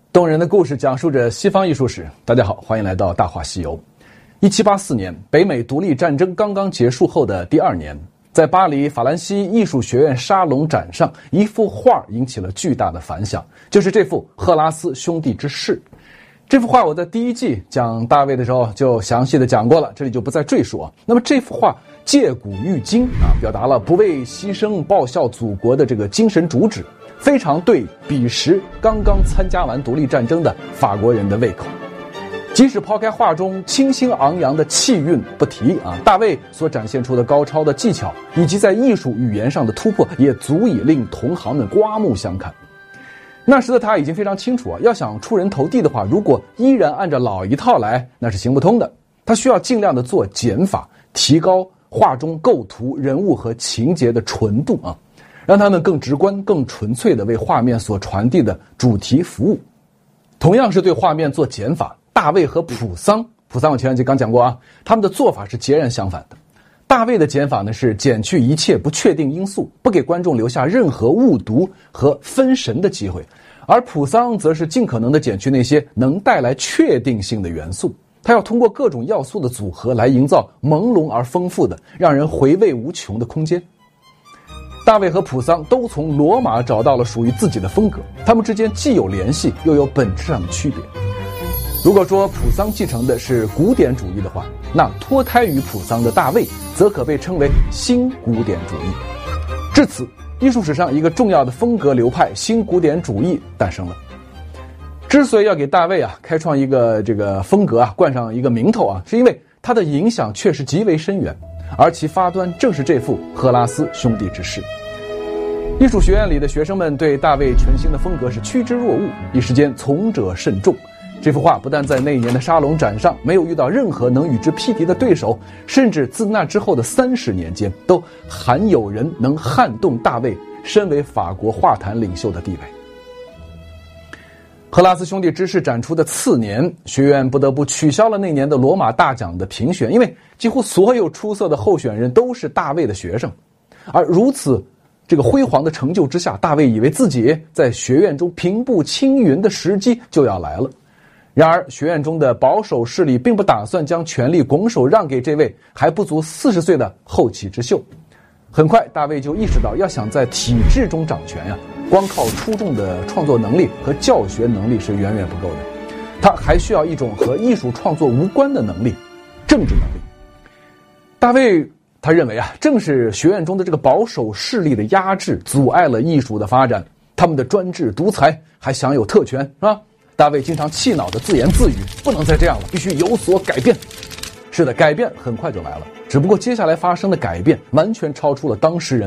动人的故事讲述着西方艺术史。大家好，欢迎来到《大话西游》。1784年，北美独立战争刚刚结束后的第2年，在巴黎法兰西艺术学院沙龙展上，一幅画引起了巨大的反响，就是这幅《赫拉斯兄弟之誓》。这幅画我在第1季讲大卫的时候就详细的讲过了，这里就不再赘述。那么这幅画借古喻今表达了不畏牺牲报效祖国的这个精神主旨，非常对彼时刚刚参加完独立战争的法国人的胃口。即使抛开画中清新昂扬的气韵不提大卫所展现出的高超的技巧以及在艺术语言上的突破，也足以令同行们刮目相看。那时的他已经非常清楚要想出人头地的话，如果依然按照老一套来，那是行不通的。他需要尽量的做减法，提高画中构图、人物和情节的纯度让他们更直观、更纯粹地为画面所传递的主题服务。同样是对画面做减法，大卫和普桑我前两集刚讲过他们的做法是截然相反的。大卫的减法呢是减去一切不确定因素，不给观众留下任何误读和分神的机会，而普桑则是尽可能的减去那些能带来确定性的元素。他要通过各种要素的组合来营造朦胧而丰富的、让人回味无穷的空间。大卫和普桑都从罗马找到了属于自己的风格，他们之间既有联系，又有本质上的区别。如果说普桑继承的是古典主义的话，那脱胎于普桑的大卫则可被称为新古典主义。至此，艺术史上一个重要的风格流派新古典主义诞生了。之所以要给大卫开创一个这个风格冠上一个名头是因为他的影响确实极为深远，而其发端正是这幅《赫拉斯兄弟之誓》。艺术学院里的学生们对大卫全新的风格是趋之若鹜，一时间从者甚众。这幅画不但在那一年的沙龙展上没有遇到任何能与之匹敌的对手，甚至自那之后的30年间都罕有人能撼动大卫身为法国画坛领袖的地位。赫拉斯兄弟之誓展出的次年，学院不得不取消了那年的罗马大奖的评选，因为几乎所有出色的候选人都是大卫的学生。而如此这个辉煌的成就之下，大卫以为自己在学院中平步青云的时机就要来了。然而学院中的保守势力并不打算将权力拱手让给这位还不足40岁的后起之秀。很快大卫就意识到，要想在体制中掌权光靠出众的创作能力和教学能力是远远不够的，他还需要一种和艺术创作无关的能力，政治能力。大卫他认为正是学院中的这个保守势力的压制阻碍了艺术的发展，他们的专制独裁还享有特权大卫经常气恼地自言自语，不能再这样了，必须有所改变。是的，改变很快就来了，只不过接下来发生的改变完全超出了当时人